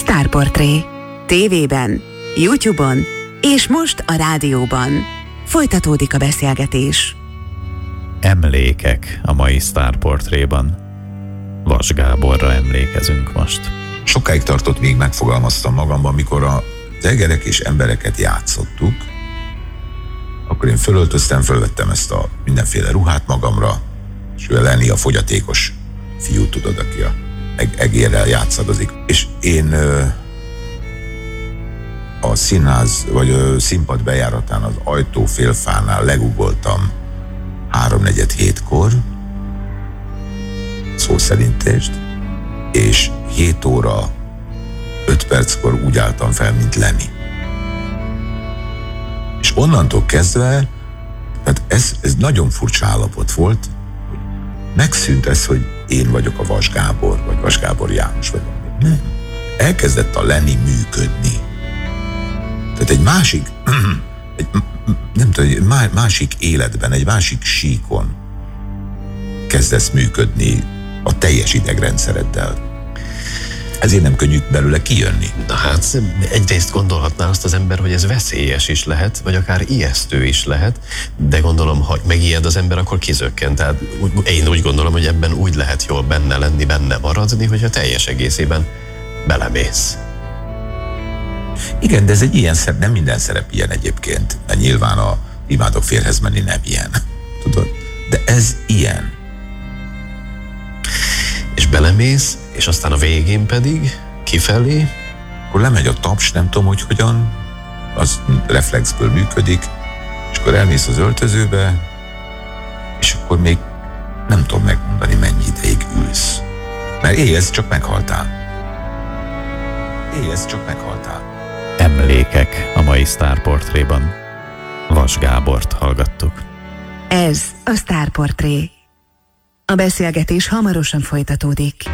Sztárportré. TV-ben, YouTube-on és most a rádióban. Folytatódik a beszélgetés. Emlékek a mai Sztárportréban. Vas Gáborra emlékezünk most. Sokáig tartott, míg megfogalmaztam magamban, mikor az egerek és embereket játszottuk, akkor én fölöltöztem, fölvettem ezt a mindenféle ruhát magamra, és ő lenni a fogyatékos fiú, tudod, aki a egérrel játszadozik. És én a színház, vagy a színpad bejáratán az ajtó félfánál legugoltam 3:47-kor, szó szerintést, és 7 óra 5 perckor úgy álltam fel, mint Lenny. És onnantól kezdve, hát ez nagyon furcsa állapot volt, hogy megszűnt ez, hogy én vagyok a Vas Gábor, vagy Vas Gábor János, vagy nem. Elkezdett a Lenny működni. Tehát egy másik, egy másik életben, egy másik síkon kezdesz működni a teljes idegrendszereddel. Ezért nem könnyű belőle kijönni. Na hát, egyrészt gondolhatná azt az ember, hogy ez veszélyes is lehet, vagy akár ijesztő is lehet, de gondolom, ha megijed az ember, akkor kizökken. Tehát én úgy gondolom, hogy ebben úgy lehet jól benne lenni, benne maradni, hogyha teljes egészében belemész. Igen, de ez egy ilyen szerep, nem minden szerep ilyen egyébként, mert nyilván a Imádok férjhez menni nem ilyen, tudod? De ez ilyen. És belemész, és aztán a végén pedig kifelé. Akkor lemegy a taps, nem tudom, hogy hogyan, az reflexből működik, és akkor elmész az öltözőbe, és akkor még nem tudom megmondani, mennyi ideig ülsz. Mert éjjel csak meghaltál. Emlékek a mai Sztárportréban. Vas Gábort hallgattuk. Ez a Sztárportré. A beszélgetés hamarosan folytatódik.